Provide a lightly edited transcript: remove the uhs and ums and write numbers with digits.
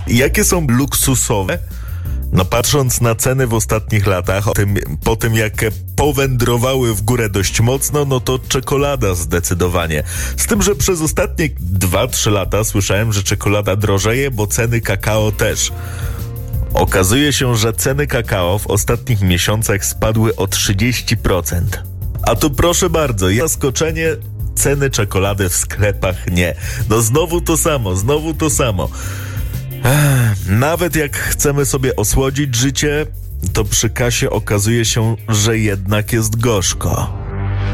Jakie są luksusowe? No patrząc na ceny w ostatnich latach, po tym jak powędrowały w górę dość mocno, no to czekolada zdecydowanie. Z tym, że przez ostatnie 2-3 lata słyszałem, że czekolada drożeje, bo ceny kakao też. Okazuje się, że ceny kakao w ostatnich miesiącach spadły o 30%. A tu proszę bardzo, zaskoczenie, ceny czekolady w sklepach nie. No znowu to samo. Nawet jak chcemy sobie osłodzić życie, to przy kasie okazuje się, że jednak jest gorzko.